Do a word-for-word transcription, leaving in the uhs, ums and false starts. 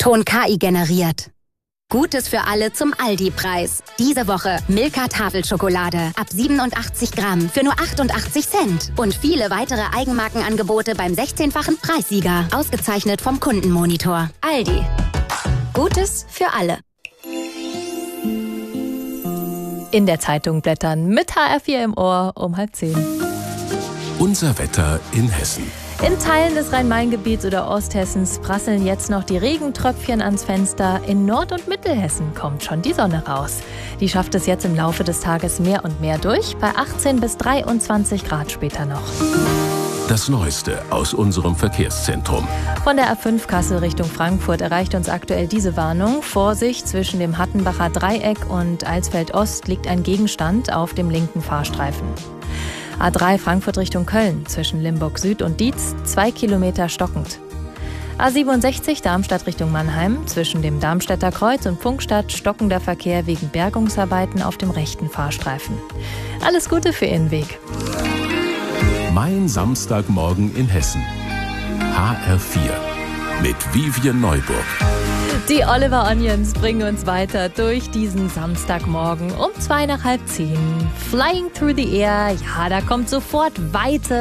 Ton K I generiert. Gutes für alle zum Aldi-Preis. Diese Woche Milka Tafelschokolade ab siebenundachtzig Gramm für nur achtundachtzig Cent. Und viele weitere Eigenmarkenangebote beim sechzehnfachen Preissieger. Ausgezeichnet vom Kundenmonitor. Aldi. Gutes für alle. In der Zeitung blättern mit H R vier im Ohr um halb zehn. Unser Wetter in Hessen. In Teilen des Rhein-Main-Gebiets oder Osthessens prasseln jetzt noch die Regentröpfchen ans Fenster. In Nord- und Mittelhessen kommt schon die Sonne raus. Die schafft es jetzt im Laufe des Tages mehr und mehr durch, bei achtzehn bis dreiundzwanzig Grad später noch. Das Neueste aus unserem Verkehrszentrum. Von der A fünf Kassel Richtung Frankfurt erreicht uns aktuell diese Warnung. Vorsicht, zwischen dem Hattenbacher Dreieck und Alsfeld Ost liegt ein Gegenstand auf dem linken Fahrstreifen. A drei Frankfurt Richtung Köln, zwischen Limburg Süd und Dietz, zwei Kilometer stockend. A siebenundsechzig Darmstadt Richtung Mannheim, zwischen dem Darmstädter Kreuz und Pfungstadt stockender Verkehr wegen Bergungsarbeiten auf dem rechten Fahrstreifen. Alles Gute für Ihren Weg. Mein Samstagmorgen in Hessen. H R vier mit Vivian Neuburg. Die Oliver Onions bringen uns weiter durch diesen Samstagmorgen um zwei nach halb zehn. Flying through the air, ja, da kommt sofort Weite